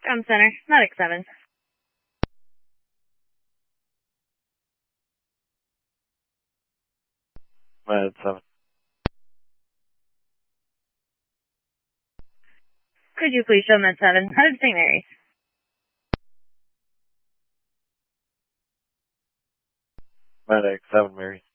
Ground Center, Medic 7. Med 7. Could you please show Med 7? Headed St. Mary's. Medic 7, Mary.